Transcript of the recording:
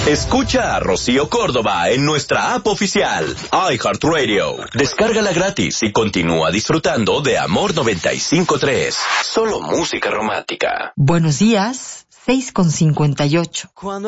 Escucha a Rocío Córdoba en nuestra app oficial, iHeartRadio. Descárgala gratis y continúa disfrutando de Amor 95.3. Solo música romántica. Buenos días, 6:58.